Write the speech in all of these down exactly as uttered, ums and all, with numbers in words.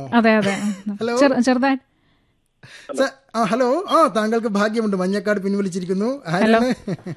അതെ അതെ. ഹലോ ചെറുതായി സ- ആ ഹലോ ആ താങ്കൾക്ക് ഭാഗ്യമുണ്ട്, മഞ്ഞക്കാട് പിൻവലിച്ചിരിക്കുന്നു. ആരാണ്?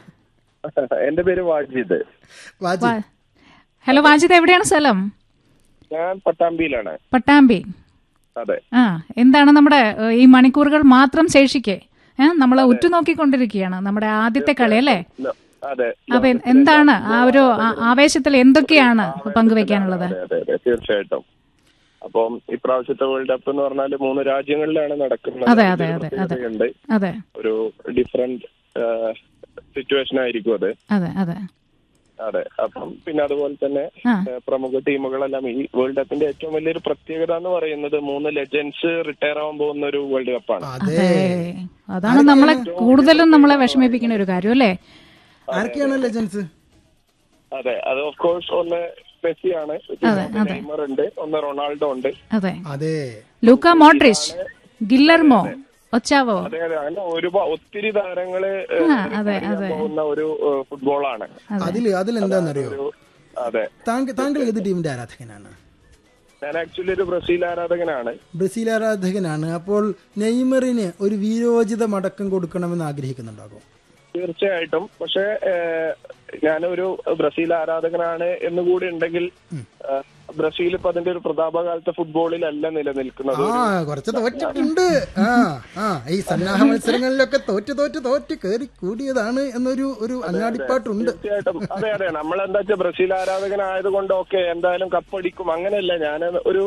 എന്റെ പേര് വാജിദ്. വാജി. ഹലോ വാജിദ്, എവിടെയാണ് സ്ഥലം? ഞാൻ പട്ടാമ്പിയിലാണ്. പട്ടാമ്പി. അതെ. ആ, എന്താണ് നമ്മുടെ ഏഹ്, ഈ മണിക്കൂറുകൾ മാത്രം ശേഷിക്കേ ഏഹ് നമ്മൾ ഉറ്റുനോക്കിക്കൊണ്ടിരിക്കുകയാണ് നമ്മുടെ ആദ്യത്തെ കളി അല്ലേ? ലോ- അതെ അപ്പൊ എന്താണ് ആ ഒരു ആ- ആവേശത്തിൽ എന്തൊക്കെയാണ് പങ്കുവെക്കാനുള്ളത്? അതെ അതെ അതെ തീർച്ചയായിട്ടും. അപ്പം ഇപ്രാവശ്യത്തെ വേൾഡ് കപ്പ് എന്ന് പറഞ്ഞാൽ മൂന്ന് രാജ്യങ്ങളിലാണ് നടക്കുന്നത്. അതെ അതെ ഇതിൽ അതെ അതെ പ്രത്യേകതയുണ്ട്. അതെ ഒരു ഡിഫറെന്റ് സിറ്റുവേഷൻ ആയിരിക്കും അത്. അതെ അതെ അതെ. അപ്പം പിന്നെ അതുപോലെ തന്നെ ആ ഏഹ്, പ്രമുഖ ടീമുകളെല്ലാം ഈ വേൾഡ് കപ്പിന്റെ ഏറ്റവും വലിയൊരു പ്രത്യേകത എന്ന് പറയുന്നത് മൂന്ന് ലെജൻഡ്സ് റിട്ടയർ ആവാൻ പോകുന്ന ഒരു വേൾഡ് കപ്പാണ്. അതെ. അതെ, അതാണ് നമ്മളെ കൂടുതലും നമ്മളെ വിഷമിപ്പിക്കുന്ന ഒരു കാര്യം അല്ലേ? ആരൊക്കെയാണ് ലെജൻസ്? അതെ, അത് ഓഫ് കോഴ്സ് ഒന്ന് മെസ്സിയാണ്, അതെ, പിന്നെ അതെ. നെയ്മർ ഉണ്ട്, ഒന്ന് റൊണാൾഡോ ഉണ്ട്. അതെ, അതെ ലൂക്ക മോഡ്രിച്ച്, ഗില്ലർമോ, ഒച്ചാവോ. അതെ അതെ അങ്ങനെ ഒരുപാട് ഒത്തിരി താരങ്ങള് ആ, അതെ, അതെ. പോകുന്ന ഒരു ഏഹ്, ഫുട്ബോളാണ്. അതില് അതിലെന്താന്നറിയോ, ഒരു അതെ. താങ്കൾ താങ്കൾ ഏത് ടീമിന്റെ ആരാധകനാണ്? ഞാൻ ആക്ച്വലി ഒരു ബ്രസീൽ ആരാധകനാണ്. ബ്രസീൽ ആരാധകനാണ്. അപ്പോൾ നെയ്മറിന് ഒരു വീരോചിത മടക്കം കൊടുക്കണമെന്ന് ആഗ്രഹിക്കുന്നുണ്ടാകും. തീർച്ചയായിട്ടും. പക്ഷെ ഞാനൊരു ബ്രസീൽ ആരാധകനാണ് എന്നുകൂടി ഉണ്ടെങ്കിൽ ഏഹ്, ബ്രസീൽ ഇപ്പൊ അതിന്റെ ഒരു പ്രതാപകാലത്തെ ഫുട്ബോളിലല്ല നിലനിൽക്കുന്നത്. ആ കുറച്ച് തോറ്റിട്ടുണ്ട്. ആ ആ ഈ സന്നാഹ മത്സരങ്ങളിലൊക്കെ തോറ്റ് തോറ്റ് തോറ്റ് കയറി കൂടിയതാണ് എന്നൊരു ഒരു അങ്ങാടിപ്പാട്ടുണ്ട്. തീർച്ചയായിട്ടും. അതെ അതെ നമ്മളെന്താ വെച്ചാൽ ബ്രസീൽ ആരാധകനായത് കൊണ്ട് ഓക്കെ എന്തായാലും കപ്പടിക്കും അങ്ങനെയല്ല. ഞാൻ ഒരു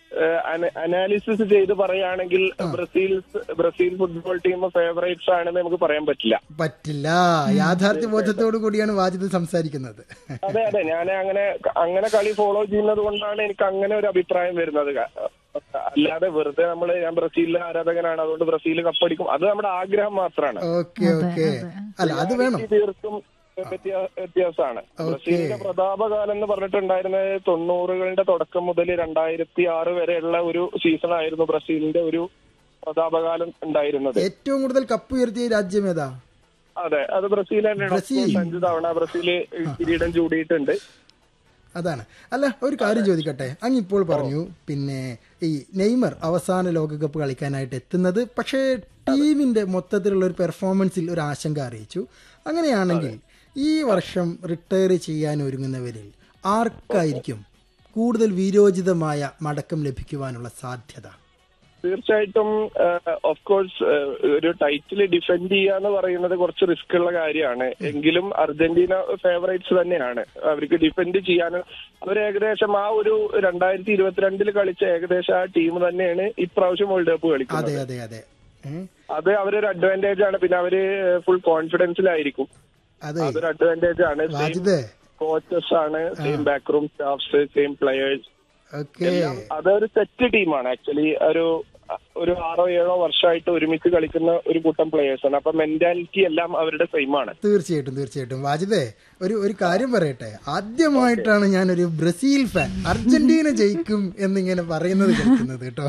അനാലിസിസ് ചെയ്ത് പറയുകയാണെങ്കിൽ Brazil Brazil football team favourites ആണെന്ന് നമുക്ക് പറയാൻ പറ്റില്ല. പറ്റില്ല. യാഥാർത്ഥ്യ ബോധത്തോടു കൂടിയാണ് വാജിദ് സംസാരിക്കുന്നത്. അതെ അതെ ഞാൻ അങ്ങനെ അങ്ങനെ കളി ഫോളോ ചെയ്യുന്നത് കൊണ്ടാണ് എനിക്ക് അങ്ങനെ ഒരു അഭിപ്രായം വരുന്നത്. അല്ലാതെ വെറുതെ നമ്മള് ഞാൻ ബ്രസീലിലെ ആരാധകനാണ് അതുകൊണ്ട് ബ്രസീൽ കപ്പടിക്കും അത് നമ്മുടെ ആഗ്രഹം മാത്രമാണ്. ഓക്കെ ഓക്കെ അല്ല അത് വേണം. തീർത്തും വ്യത്യാ- വ്യത്യാസമാണ്. ബ്രസീലിന്റെ പ്രതാപകാലം എന്ന് പറഞ്ഞിട്ടുണ്ടായിരുന്നത് തൊണ്ണൂറുകളുടെ തുടക്കം മുതൽ രണ്ടായിരത്തി ആറ് വരെയുള്ള ഒരു സീസൺ ആയിരുന്നു ബ്രസീലിന്റെ ഒരു പ്രതാപകാലം ഉണ്ടായിരുന്നത്. ഏറ്റവും കൂടുതൽ കപ്പ് ഉയർത്തിയ രാജ്യം ഏതാ? അതെ അത് ബ്രസീൽ തന്നെയാണ്. ബ്രസീൽ. അഞ്ചു തവണ ബ്രസീല് കിരീടം ചൂടിയിട്ടുണ്ട്. അതാണ്. അല്ല ഒരു കാര്യം ചോദിക്കട്ടെ, അങ്ങ് ഇപ്പോൾ പറഞ്ഞു പിന്നെ ഈ നെയ്മർ അവസാന ലോകകപ്പ് കളിക്കാനായിട്ട് എത്തുന്നത്, പക്ഷേ ടീമിന്റെ മൊത്തത്തിലുള്ള ഒരു പെർഫോമൻസിൽ ഒരു ആശങ്ക അറിയിച്ചു. അങ്ങനെയാണെങ്കിൽ ഈ വർഷം റിട്ടയർ ചെയ്യാൻ ഒരുങ്ങുന്നവരിൽ ആർക്കായിരിക്കും കൂടുതൽ വീരോചിതമായ മടക്കം ലഭിക്കുവാനുള്ള സാധ്യത? തീർച്ചയായിട്ടും ഓഫ് കോഴ്സ് ഒരു ടൈറ്റിൽ ഡിഫെൻഡ് ചെയ്യുക എന്ന് പറയുന്നത് കുറച്ച് റിസ്ക് ഉള്ള കാര്യമാണ്. എങ്കിലും അർജന്റീന ഫേവറേറ്റ്സ് തന്നെയാണ്. അവർക്ക് ഡിഫെൻഡ് ചെയ്യാൻ അവർ ഏകദേശം ആ ഒരു രണ്ടായിരത്തി ഇരുപത്തിരണ്ടില് കളിച്ച ഏകദേശം ആ ടീം തന്നെയാണ് ഇപ്രാവശ്യം വേൾഡ് കപ്പ് കളിക്കുന്നത്. അതെ അതെ അതെ അത് അവരൊരു അഡ്വാൻറ്റേജ് ആണ്. പിന്നെ അവര് ഫുൾ കോൺഫിഡൻസിലായിരിക്കും. അതെ അതൊരു അഡ്വാൻറ്റേജ് ആണ്. വാജിദ്. കോച്ചസ് ആണ്, same backroom staffs, same players. Okay അതൊരു സെറ്റ് ടീമാണ് ആക്ച്വലി. ഒരു ഒരു ആറോ ഏഴോ വർഷമായിട്ട് ഒരുമിച്ച് കളിക്കുന്ന ഒരു കൂട്ടം പ്ലെയേഴ്സ് ആണ്. അപ്പൊ മെന്റാലിറ്റി എല്ലാം അവരുടെ സെയിം ആണ്. തീർച്ചയായിട്ടും തീർച്ചയായിട്ടും. വാജിദേ ഒരു ഒരു കാര്യം പറയട്ടെ, ആദ്യമായിട്ടാണ് ഞാനൊരു ബ്രസീൽ ഫാൻ അർജന്റീന ജയിക്കും എന്നിങ്ങനെ പറയുന്നത് കേൾക്കുന്നത് കേട്ടോ.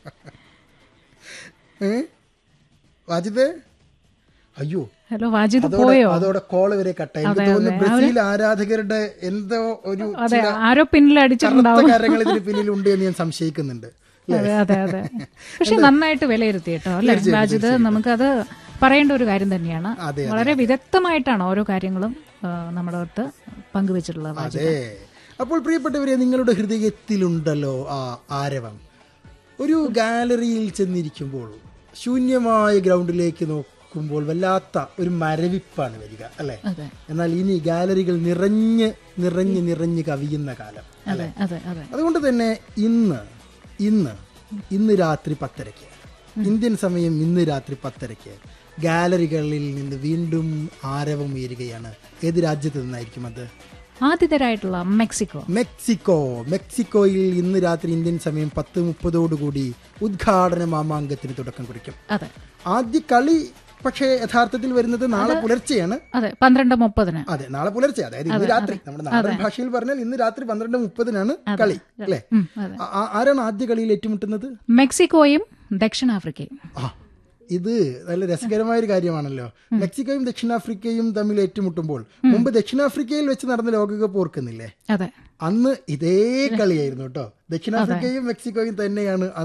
ഏ വാജിദേ, അയ്യോ ഹലോ വാജിദ് അതോടെ പോയോ? അതോടെ കോള് വരെ കട്ടായി. എനിക്ക് തോന്നുന്നു ബ്രസീൽ ആരാധകരുടെ എന്തോ ഒരു അതെ, ആരോ പിന്നിൽ അടിച്ചിട്ടുണ്ടാവും. കാര്യങ്ങൾ ഇതിന് പിന്നിലുണ്ട് എന്ന് ഞാൻ സംശയിക്കുന്നുണ്ട്. അതെ അതെ അതെ പക്ഷെ നന്നായിട്ട് വിലയിരുത്തി കേട്ടോ അല്ലെ വാജിദ്. നമുക്കത് പറയേണ്ട ഒരു കാര്യം തന്നെയാണ്. വളരെ വിദഗ്ധമായിട്ടാണ് ഓരോ കാര്യങ്ങളും ആ, നമ്മുടെ അടുത്ത് പങ്കുവച്ചിട്ടുള്ളത് വാജിദ്. അതെ. അപ്പോൾ പ്രിയപ്പെട്ടവരെ, നിങ്ങളുടെ ഹൃദയത്തിലുണ്ടല്ലോ ആ ആരവം. ഒരു ഗാലറിയിൽ ചെന്നിരിക്കുമ്പോൾ ശൂന്യമായ ഗ്രൗണ്ടിലേക്ക് നോക്കുമ്പോൾ വല്ലാത്ത ഒരു മരവിപ്പാണ് വരിക അല്ലെ? അതെ എന്നാൽ ഇനി ഗാലറികൾ നിറഞ്ഞ് നിറഞ്ഞ് നിറഞ്ഞ് കവിയുന്ന കാലം അതെ അതെ അതെ അതുകൊണ്ട് തന്നെ ഇന്ന് ഇന്ന് ഇന്ന് രാത്രി പത്തരയ്ക്ക് ഇന്ത്യൻ സമയം ഇന്ന് രാത്രി പത്തരയ്ക്ക് ഗാലറികളിൽ നിന്ന് വീണ്ടും ആരവം ഉയരുകയാണ്. ഏത് രാജ്യത്ത് നിന്നായിരിക്കും അത്? ആതിഥേയരായിട്ടുള്ള മെക്സിക്കോ. മെക്സിക്കോ മെക്സിക്കോയിൽ ഇന്ന് രാത്രി ഇന്ത്യൻ സമയം പത്ത് മുപ്പതോടുകൂടി ഉദ്ഘാടന മാമാങ്കത്തിന് തുടക്കം കുറിക്കും. അതെ ആദ്യ കളി പക്ഷേ യഥാർത്ഥത്തിൽ വരുന്നത് നാളെ പുലർച്ചെയാണ്. അതെ പന്ത്രണ്ട് മുപ്പതിന്. അതെ നാളെ പുലർച്ചെ, അതായത് ഇന്ന് രാത്രി. നമ്മുടെ നാടൻ ഭാഷയിൽ പറഞ്ഞാൽ ഇന്ന് രാത്രി പന്ത്രണ്ട് മുപ്പതിനാണ് കളി അല്ലെ? ആരാണ് ആദ്യ കളിയിൽ ഏറ്റുമുട്ടുന്നത്? മെക്സിക്കോയും ദക്ഷിണാഫ്രിക്കയും. ആ ഇത് നല്ല രസകരമായ ഒരു കാര്യമാണല്ലോ. മെക്സിക്കോയും ദക്ഷിണാഫ്രിക്കയും തമ്മിൽ ഏറ്റുമുട്ടുമ്പോൾ മുമ്പ് ദക്ഷിണാഫ്രിക്കയിൽ വെച്ച് നടന്ന ലോകകപ്പ് ഓർക്കുന്നില്ലേ? അതെ അന്ന് ഇതേ കളിയായിരുന്നു കേട്ടോ. ദക്ഷിണാഫ്രിക്കയും മെക്സിക്കോയും തന്നെയാണ്